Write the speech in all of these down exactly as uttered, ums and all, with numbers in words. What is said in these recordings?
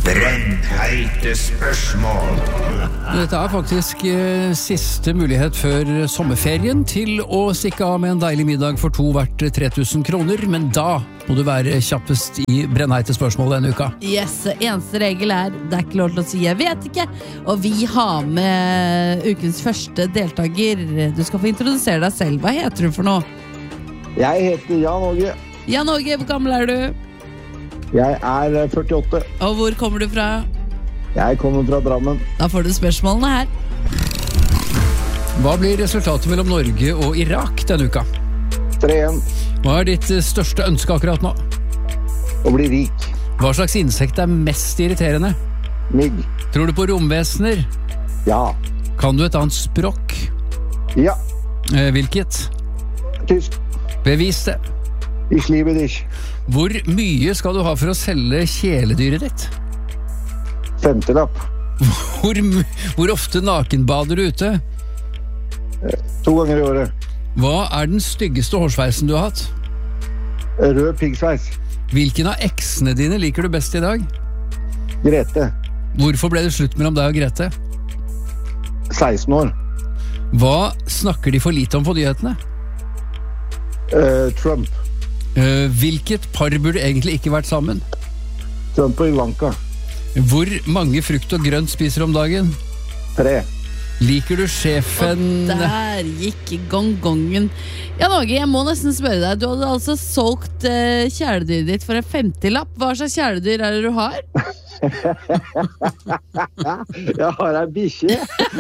Brennheite spørsmål. Dette er faktisk eh, siste mulighet før sommerferien til å stikke av med en deilig middag for to verdt tre tusen kroner, men da må du være kjappest i brennheite spørsmål denne uka. Yes, eneste regel er det er ikke lov til å si jeg vet ikke, og vi har med ukens første deltaker. Du skal få introdusere deg selv. Hva heter du for noe? Jeg heter Jan Åge. Jan Åge, hvor gammel er du? Jeg er førtiåtte. Og hvor kommer du fra? Jeg kommer fra Drammen. Da får du spørsmålene her. Hva blir resultatet mellom Norge og Irak denne uka? tre én. Hva er ditt største ønske akkurat nå? Å bli rik. Hva slags insekt er mest irriterende? Mygg. Tror du på romvesener? Ja. Kan du et annet språk? Ja. Eh, hvilket? Tysk. Bevis det. Ich liebe dich. Hvor mye skal du ha for å selge kjæledyret ditt? Femtelapp. Hvor, hvor ofte nakenbader du ute? To ganger i året. Hva er den styggeste hårsveisen du har hatt? Rød piggsveis. Hvilken av eksene dine liker du best i dag? Grete. Hvorfor ble det slutt mellom deg og Grete? seksten år. Hva snakker de for lite om på nyhetene? Uh, Trump. Uh, hvilket par burde egentlig ikke vært sammen? Trump og Ivanka. Hvor mange frukt og grønt spiser om dagen? Tre. Liker du sjefen? Og der gikk gongongen. Jan Åge, jeg må nesten spørre deg. Du hadde altså solgt uh, kjæledyret ditt for en femtilapp. Hva slags kjæledyr er det du har? Jeg har en bikkje.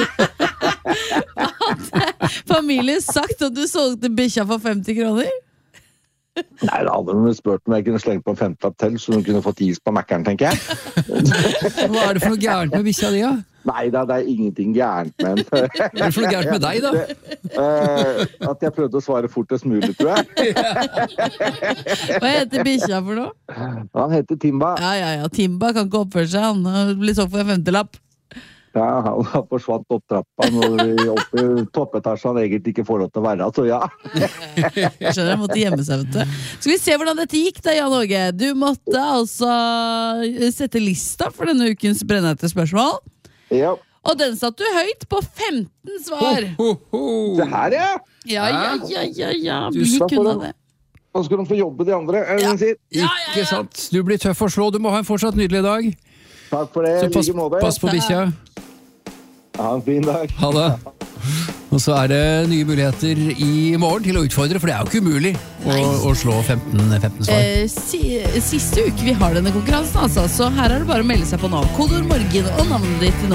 Hadde familien sagt at du solgte bikkja for femti kroner? Nei, det hadde de spurt om jeg kunne slenge på en femtelapp til, så de kunne fått is på Mac-eren, tenker jeg. Hva er det for noe gærent med bikkja di, da? Nei, da, det er ingenting gærent med den. Hva er det for noe gærent med deg, da? Uh, at jeg prøvde å svare fortest mulig, tror jeg. Hva heter bikkja for noe? Han heter Timba. Ja, ja, ja, Timba kan ikke oppføre seg. Han har blitt solgt for en femtilapp. Ja, han har forsvant opp trappa når vi oppe i toppetasjen han egentlig ikke får lov til å være, så ja. Jeg skjønner, jeg måtte gjemme seg, vet du. Skal vi se hvordan dette gikk da, Jan Åge? Du måtte altså sette lista for denne ukens brennheite spørsmål. Ja. Og den satt du høyt på femten svar. Ho, ho, ho. Det her, ja. Ja, ja, ja, ja, ja. Du Vi sa for kunne det. det. Nå skal de få jobbe de andre, er det Ja. den sier. Ja, ja, ja. Ikke sant? Du blir tøff å slå. Du må ha en fortsatt nydelig dag. Takk for det, Så pass, like måte. pass på bikkja. Ha en fin dag. Ha det. Og så er det nye muligheter i morgen til å utfordre, for det er jo ikke umulig å, å slå femten, femten svar. Eh, si, siste uke vi har denne konkurransen, altså. Så her er det bare å melde seg på nå. Kodord morgen og navnet ditt til